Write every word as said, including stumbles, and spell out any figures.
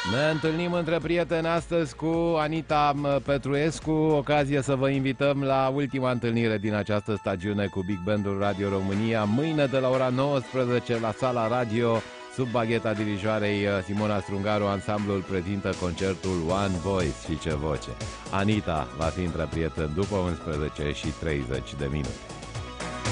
Ne întâlnim între prieteni astăzi cu Anita Petruescu, ocazie să vă invităm la ultima întâlnire din această stagiune cu Big Bandul Radio România, mâine de la ora nouăsprezece la Sala Radio, sub bagheta dirijoarei Simona Strungaru. Ansamblul prezintă concertul One Voice și ce voce. Anita va fi între prieteni după unsprezece și treizeci de minute.